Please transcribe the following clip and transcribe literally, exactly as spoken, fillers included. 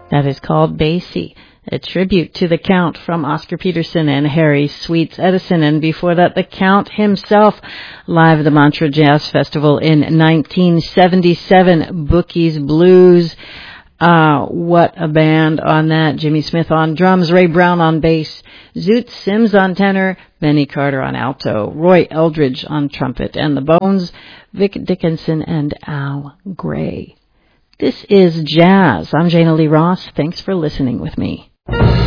That is called Basie, a tribute to the Count from Oscar Peterson and Harry Sweets Edison. And before that, the Count himself, live at the Montreux Jazz Festival in nineteen seventy-seven, Bookie's Blues. Uh, what a band on that. Jimmy Smith on drums, Ray Brown on bass, Zoot Sims on tenor, Benny Carter on alto, Roy Eldridge on trumpet, and the Bones, Vic Dickinson and Al Gray. This is Jazz. I'm Jana Lee Ross. Thanks for listening with me.